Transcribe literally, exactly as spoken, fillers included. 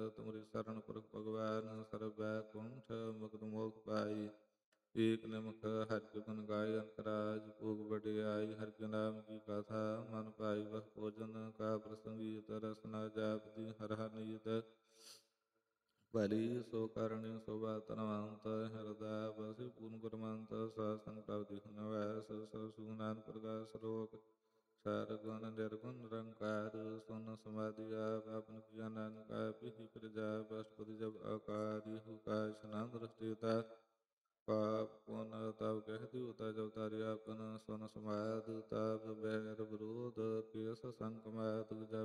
ਤੁਮਰੀ ਸਰਣ ਪੁਰਖ ਭਗਵਾਨ, ਸਰਬੈ ਕੁੰਠ ਮੁਕਤ ਮੋਖ ਪਾਈ। ਏਕ ਨਿਮਖ ਹਰਿ ਗੁਣ ਗਾਏ ਅੰਤਰਾਜ, ਭੋਗ ਵਡਿਆਈ ਹਰਿ ਕੇ ਨਾਮ ਕੀ ਗਾਥਾ। ਮਨ ਭਾਈ ਬਹ ਭੋਜਨ ਕਾ ਪ੍ਰਸੰਗੀਤ, ਰਸਨਾ ਜਾਪਦੀ ਹਰਿ ਹਰਿ ਨੀਤ। ਭਲੀ ਸੋ ਕਰਨੀ ਸੋਭਾ ਧਨਵੰਤ, ਹਿਰਦੈ ਬਸਿ ਪੂਰਨ ਗੁਰਮੰਤ। ਸਾਧ ਸੰਗ ਪ੍ਰਭੁ ਦੀਨ ਵੈਸ, ਸਰਬ ਸੁਖ ਨਾਨਕ ਪ੍ਰਗਾਸ ਰੋਗ। ਸਰ ਗੁਣ ਨਿਰਗੁਣ ਨਿਰੰਕਾਰ, ਸੁਨ ਸਮਾਧੀ ਆਪ ਆਪਨ ਕੀਆ ਨਾਨਕ। ਆਪਿ ਪ੍ਰਜਾ ਬਸਪਤਿ ਜਬ ਆਕਾਰੀ, ਹੁਕਾਇ ਆਨੰਦ ਰਸਤੇਤਾ। ਪਾਪ ਪੁਨ ਤਬ ਕਹਿ ਦਿਓ ਤਾ ਜਬ ਤਾਰੇ ਆਪਨ, ਸੁਨ ਸਮਾਧ ਤਬ ਬਹਿਰ ਵਿਰੋਧ, ਕੇਸ ਸੰਗ ਕਮਾਦ। ਜਬ